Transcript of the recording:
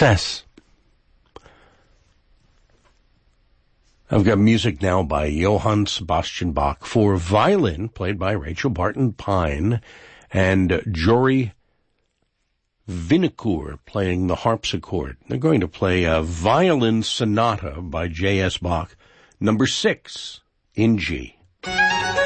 Tess. I've got music now by Johann Sebastian Bach for violin, played by Rachel Barton Pine, and Jory Vinocourt playing the harpsichord. They're going to play a violin sonata by J.S. Bach, number 6 in G.